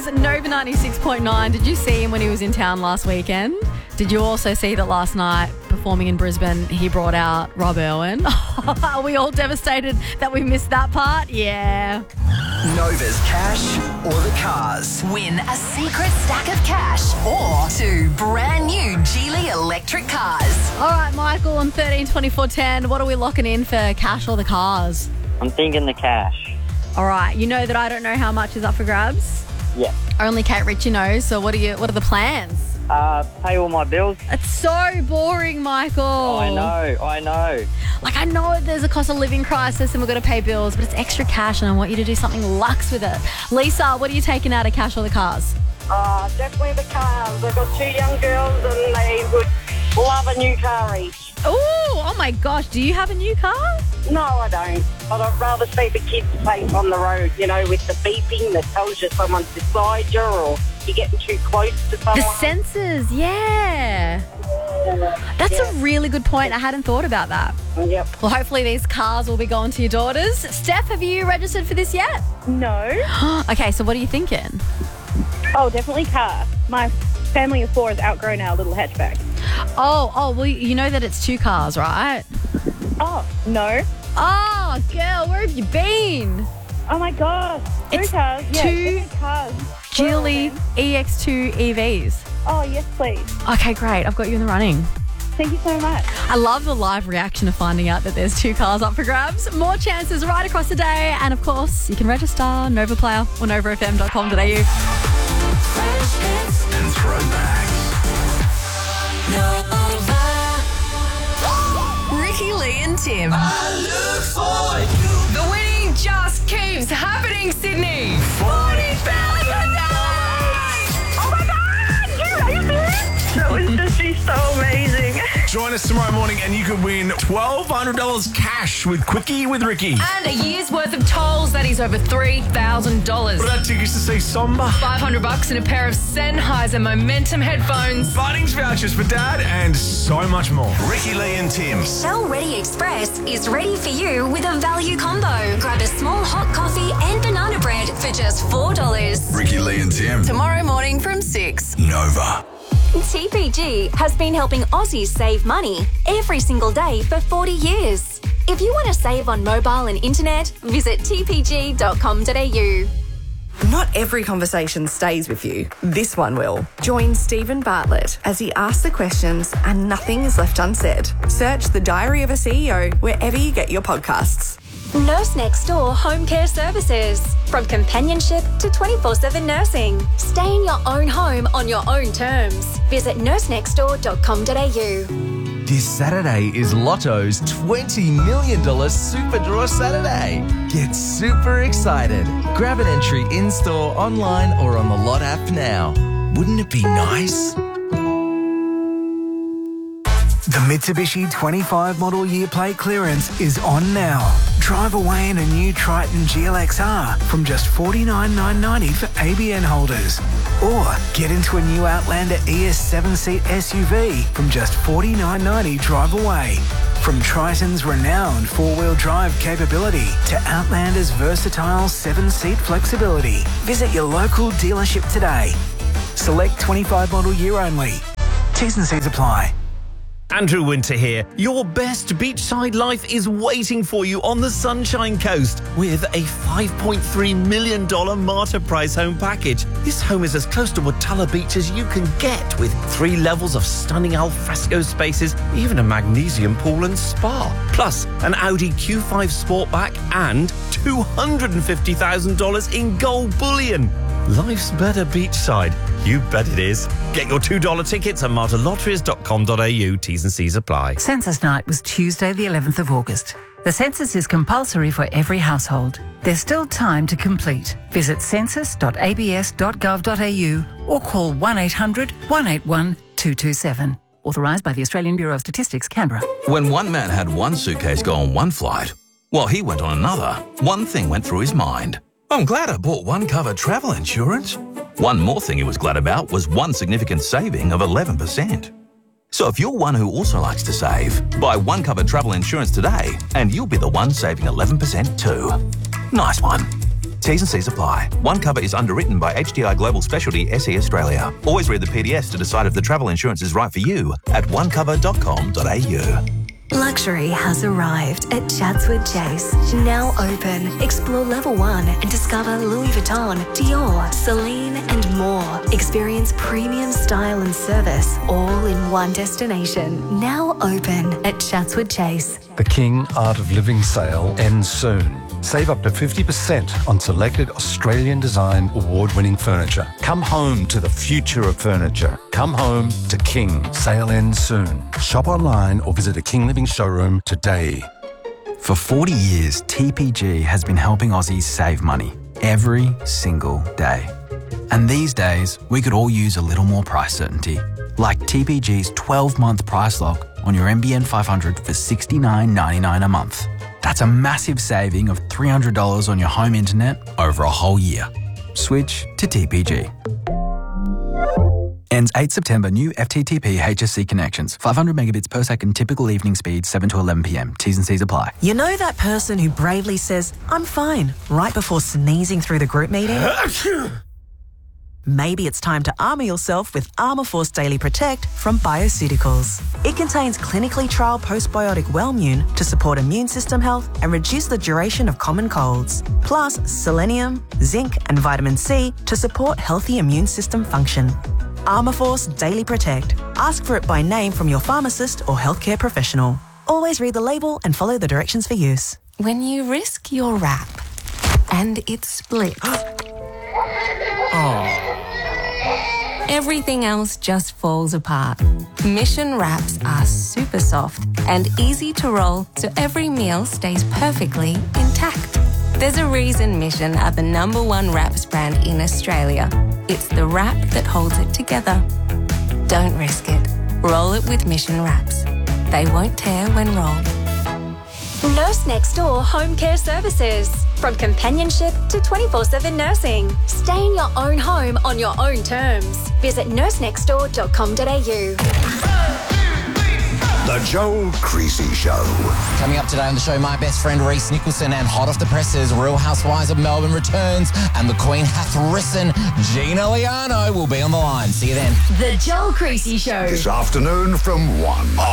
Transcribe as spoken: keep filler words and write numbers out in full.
is Nova ninety-six point nine. Did you see him when he was in town last weekend? Did you also see that last night, performing in Brisbane, he brought out Rob Irwin? Are we all devastated that we missed that part? Yeah. Nova's cash or the cars. Win a secret stack of cash or two brand new Geely electric cars. All right, Michael, on thirteen twenty-four ten, what are we locking in for, cash or the cars? I'm thinking the cash. All right, you know that I don't know how much is up for grabs? Yeah. Only Kate Ritchie knows, so what are you? What are the plans? Uh, pay all my bills. It's so boring, Michael. I know, I know. Like, I know there's a cost of living crisis and we've got to pay bills, but it's extra cash and I want you to do something luxe with it. Lisa, what are you taking out of cash or the cars? Uh, definitely the cars. I've got two young girls and they would love a new car each. Ooh, oh my gosh, do you have a new car? No, I don't. But I'd rather see the kids safe on the road, you know, with the beeping that tells you someone's beside you or you're getting too close to someone. The sensors, yeah. That's Yeah. a really good point. I hadn't thought about that. Yep. Well, hopefully these cars will be going to your daughters. Steph, have you registered for this yet? No. Okay, so what are you thinking? Oh, definitely car. My family of four has outgrown our little hatchback. Oh, oh, well, you know that it's two cars, right? Oh, no. Oh, girl, where have you been? Oh, my gosh. Two It's cars. Yeah, two definitely cars. Geely E X two E Vs. Oh, yes, please. Okay, great. I've got you in the running. Thank you so much. I love the live reaction of finding out that there's two cars up for grabs. More chances right across the day. And, of course, you can register Nova Player or nova f m dot com dot a u. And throwbacks. Ricky, Lee and Tim. I look for you. The winning just keeps happening, Sydney. forty thousand Oh, my God! Yeah, are you serious? That was just be so amazing. Join us tomorrow morning and you could win twelve hundred dollars cash with Quickie with Ricky. And a year's worth of tolls, that is over three thousand dollars. What about tickets to see Somba? five hundred bucks and a pair of Sennheiser Momentum headphones. Bunnings vouchers for Dad and so much more. Ricky, Lee and Tim. Shell Ready Express is ready for you with a value combo. Grab a small hot coffee and banana bread for just four dollars. Ricky, Lee and Tim. Tomorrow morning from six. Nova. T P G has been helping Aussies save money every single day for forty years. If you want to save on mobile and internet, visit t p g dot com dot a u. Not every conversation stays with you. This one will. Join Stephen Bartlett as he asks the questions and nothing is left unsaid. Search The Diary of a C E O wherever you get your podcasts. Nurse Next Door Home Care Services. From companionship to twenty-four seven nursing. Stay in your own home on your own terms. Visit nurse next door dot com dot a u. This Saturday is Lotto's twenty million dollars Super Draw Saturday. Get super excited. Grab an entry in-store, online or on the Lot app now. Wouldn't it be nice? The Mitsubishi twenty-five model year plate clearance is on now. Drive away in a new Triton G L X R from just forty-nine thousand nine hundred ninety dollars for A B N holders. Or get into a new Outlander E S seven seat S U V from just forty-nine thousand nine hundred ninety dollars drive away. From Triton's renowned four-wheel drive capability to Outlander's versatile seven seat flexibility. Visit your local dealership today. Select twenty-five model year only. T's and C's apply. Andrew Winter here. Your best beachside life is waiting for you on the Sunshine Coast with a five point three million dollars Marta Price home package. This home is as close to Watala Beach as you can get, with three levels of stunning alfresco spaces, even a magnesium pool and spa. Plus, an Audi Q five Sportback and two hundred fifty thousand dollars in gold bullion. Life's better beachside. You bet it is. Get your two dollar tickets at marta lotteries dot com dot a u. T's and C's apply. Census night was Tuesday the eleventh of August. The census is compulsory for every household. There's still time to complete. Visit census dot a b s dot gov dot a u or call one eight hundred one eight one two two seven. Authorised by the Australian Bureau of Statistics, Canberra. When one man had one suitcase go on one flight, while he went on another, one thing went through his mind. I'm glad I bought one cover travel insurance. One more thing he was glad about was one significant saving of eleven percent. So if you're one who also likes to save, buy one cover travel insurance today and you'll be the one saving eleven percent too. Nice one. T's and C's apply. One Cover is underwritten by H D I Global Specialty S E Australia. Always read the P D S to decide if the travel insurance is right for you at one cover dot com dot a u. Luxury has arrived at Chatswood Chase. Now open. Explore level one and discover Louis Vuitton, Dior, Celine and more. Experience premium style and service all in one destination. Now open at Chatswood Chase. The King Art of Living sale ends soon. Save up to fifty percent on selected Australian design award-winning furniture. Come home to the future of furniture. Come home to King. Sale ends soon. Shop online or visit a King Living showroom today. For forty years, T P G has been helping Aussies save money every single day. And these days, we could all use a little more price certainty. Like T P G's twelve-month price lock on your N B N five hundred for sixty-nine ninety-nine a month. That's a massive saving of three hundred dollars on your home internet over a whole year. Switch to T P G. Ends eighth September. New F T T P H S C connections. five hundred megabits per second typical evening speed, seven to eleven p m. T's and C's apply. You know that person who bravely says, "I'm fine," right before sneezing through the group meeting? Maybe it's time to armour yourself with Armour Force Daily Protect from Bioceuticals. It contains clinically trialled postbiotic Wellmune to support immune system health and reduce the duration of common colds. Plus selenium, zinc and vitamin C to support healthy immune system function. Armour Force Daily Protect. Ask for it by name from your pharmacist or healthcare professional. Always read the label and follow the directions for use. When you risk your wrap and it splits, everything else just falls apart. Mission wraps are super soft and easy to roll so every meal stays perfectly intact. There's a reason Mission are the number one wraps brand in Australia. It's the wrap that holds it together. Don't risk it. Roll it with Mission wraps. They won't tear when rolled. Nurse Next Door Home Care Services. From companionship to twenty-four seven nursing. Stay in your own home on your own terms. Visit nurse next door dot com dot a u. The Joel Creasy Show. Coming up today on the show, my best friend Reece Nicholson, and hot off the presses, Real Housewives of Melbourne returns, and the Queen hath risen. Gina Liano will be on the line. See you then. The Joel Creasy Show. This afternoon from one.